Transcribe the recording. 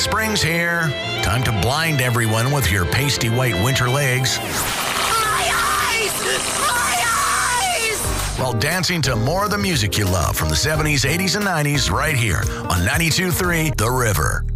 Spring's here. Time to blind everyone with your pasty white winter legs My eyes! My eyes! while dancing to more of the music you love from the 70s, 80s, and 90s right here on 92.3 The River.